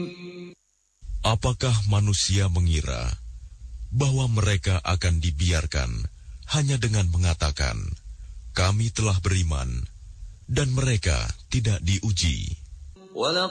Apakah manusia mengira bahwa mereka akan dibiarkan hanya dengan mengatakan, "Kami telah beriman," dan mereka tidak diuji? ولقد